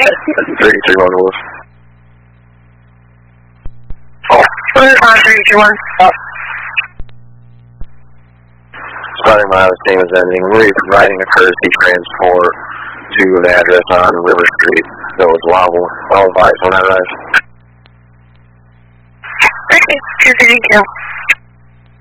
331 Wolf. Oh, 331. Spotting mileage team is ending. We're providing a courtesy transport to an address on River Street. So it's allowable. All advice on that, right? Okay, thank you.